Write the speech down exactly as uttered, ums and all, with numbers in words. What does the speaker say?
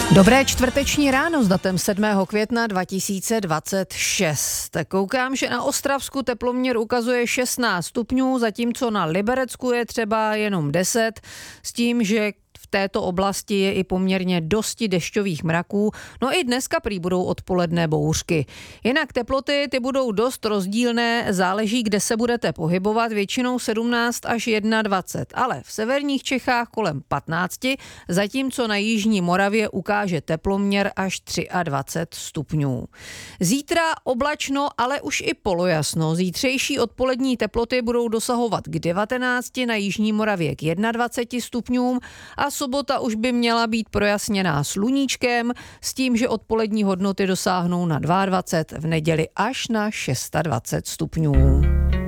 Dobré čtvrteční ráno s datem sedmého května dva tisíce dvacet šest. Koukám, že na Ostravsku teploměr ukazuje šestnáct stupňů, zatímco na Liberecku je třeba jenom deset, s tím, že v této oblasti je i poměrně dosti dešťových mraků, no i dneska prý budou odpoledne bouřky. Jinak teploty ty budou dost rozdílné, záleží, kde se budete pohybovat, většinou sedmnáct až dvacet jedna, ale v severních Čechách kolem patnáct, zatímco na jižní Moravě ukáže teploměr až dvacet tři stupňů. Zítra oblačno, ale už i polojasno. Zítřejší odpolední teploty budou dosahovat k devatenácti, na jižní Moravě k dvaceti jedna stupňům a sobota už by měla být projasněná sluníčkem s tím, že odpolední hodnoty dosáhnou na dvacet dva, v neděli až na dvacet šest stupňů.